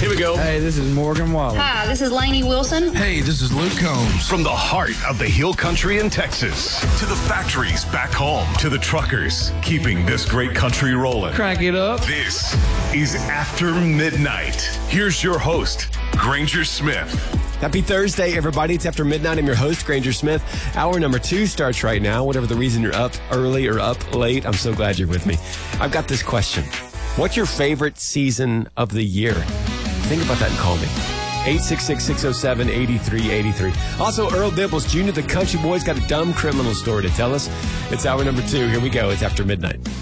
Here we go. Hey, this is Morgan Wallen. Hi, this is Lainey Wilson. Hey, this is Luke Combs. From the heart of the Hill Country in Texas to the factories back home to the truckers keeping this great country rolling. Crank it up. This is After Midnight. Here's your host, Granger Smith. Happy Thursday, everybody. It's After Midnight. I'm your host, Granger Smith. Hour number 2 starts right now. Whatever the reason you're up early or up late, I'm so glad you're with me. I've got this question. What's your favorite season of the year? Think about that and call me. 866-607-8383. Also, Earl Dibbles, Jr., the country boy's got a dumb criminal story to tell us. It's hour number 2. Here we go. It's After Midnight.